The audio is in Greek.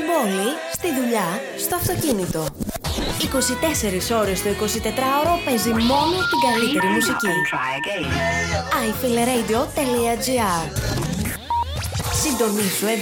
πόλη, στη δουλειά, στο αυτοκίνητο. 24 ώρες το 24ωρο παίζει μόνο την καλύτερη μουσική. iFeelRadio.gr. Συντονίσου